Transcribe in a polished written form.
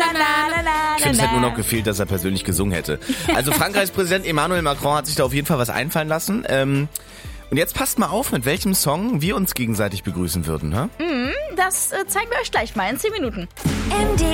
Ich finde, es hätte nur noch gefehlt, dass er persönlich gesungen hätte. Also Frankreichs Präsident Emmanuel Macron hat sich da auf jeden Fall was einfallen lassen. Und jetzt passt mal auf, mit welchem Song wir uns gegenseitig begrüßen würden. Ha? Das zeigen wir euch gleich mal in 10 Minuten. MDR